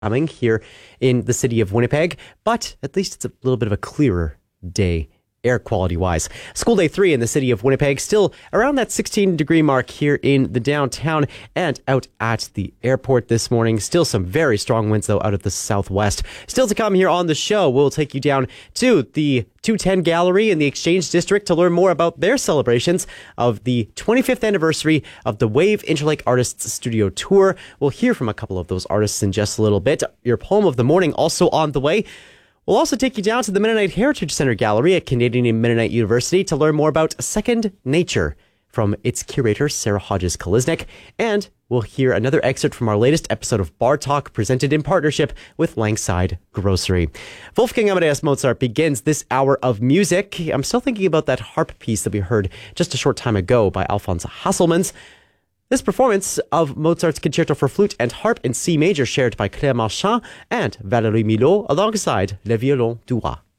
coming here in the city of Winnipeg, but at least it's a little bit of a clearer day air quality wise. School day 3 in the city of Winnipeg, still around that 16-degree mark here in the downtown and out at the airport this morning. Still some very strong winds, though, out of the southwest. Still to come here on the show, we'll take you down to the 210 Gallery in the Exchange District to learn more about their celebrations of the 25th anniversary of the Wave Interlake Artists Studio Tour. We'll hear from a couple of those artists in just a little bit. Your poem of the morning also on the way. We'll also take you down to the Mennonite Heritage Center Gallery at Canadian Mennonite University to learn more about Second Nature from its curator, Sarah Hodges-Kalisnik. And we'll hear another excerpt from our latest episode of Bar Talk, presented in partnership with Langside Grocery. Wolfgang Amadeus Mozart begins this hour of music. I'm still thinking about that harp piece that we heard just a short time ago by Alphonse Hasselmans. This performance of Mozart's Concerto for Flute and Harp in C major, shared by Claire Marchand and Valérie Milot alongside Le Violon du Roi.